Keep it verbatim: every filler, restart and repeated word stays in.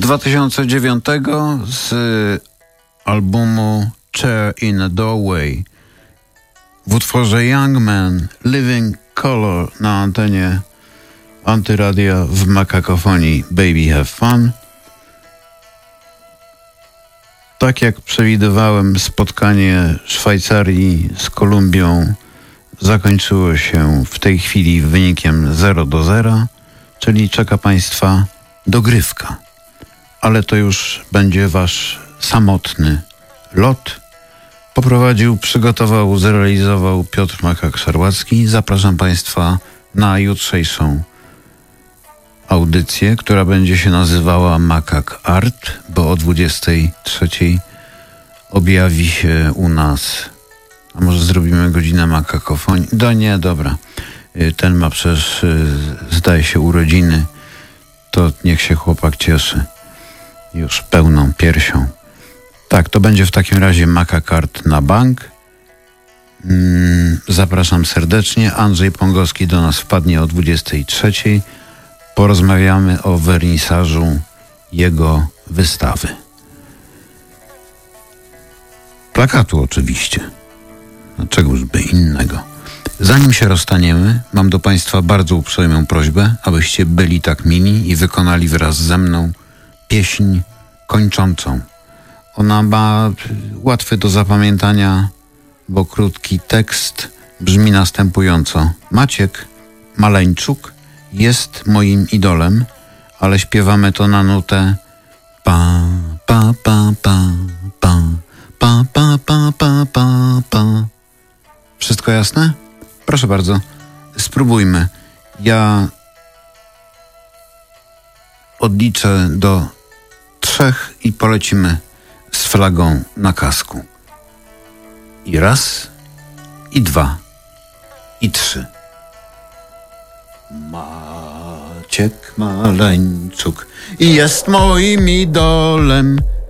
dwa tysiące dziewiątego z albumu Chair in a Doorway w utworze Young Man Living Color na antenie Antyradia w Makakofonii Baby Have Fun. Tak jak przewidywałem, spotkanie Szwajcarii z Kolumbią zakończyło się w tej chwili wynikiem zero do zera, czyli czeka Państwa dogrywka. Ale to już będzie Wasz samotny lot. Poprowadził, przygotował, zrealizował Piotr Makak-Szarłacki. Zapraszam Państwa na jutrzejszą audycję, która będzie się nazywała Makak Art, bo o dwudziestej trzeciej objawi się u nas, a może zrobimy godzinę makakofonii? Do nie, dobra. Ten ma przecież, zdaje się, urodziny. To niech się chłopak cieszy. Już pełną piersią. Tak, to będzie w takim razie Makak Art na bank. Zapraszam serdecznie. Andrzej Pągowski do nas wpadnie o dwudziestej trzeciej. Porozmawiamy o wernisażu jego wystawy. Plakatu oczywiście. No czegoż by innego. Zanim się rozstaniemy, mam do Państwa bardzo uprzejmą prośbę, abyście byli tak mili i wykonali wraz ze mną pieśń kończącą. Ona ma łatwy do zapamiętania, bo krótki tekst brzmi następująco. Maciek Maleńczuk jest moim idolem, ale śpiewamy to na nutę pa, pa, pa, pa, pa, pa, pa, pa, pa, pa, pa. Wszystko jasne? Proszę bardzo, spróbujmy. Ja odliczę do trzech i polecimy z flagą na kasku. I raz, i dwa, i trzy. Maciek Maleńczuk jest moim idolem,